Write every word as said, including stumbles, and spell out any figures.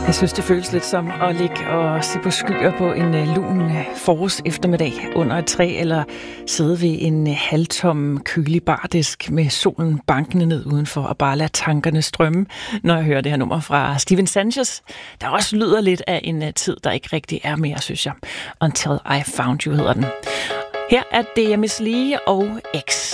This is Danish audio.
Jeg synes, det føles lidt som at ligge og se på skyer på en lun forårs eftermiddag under et træ, eller sidde ved en halvtom kølig bardisk med solen bankende ned udenfor og bare lade tankerne strømme, når jeg hører det her nummer fra Steven Sanchez, der også lyder lidt af en tid, der ikke rigtig er mere, synes jeg. Until I Found You hedder den. Her er D M S Lee og X.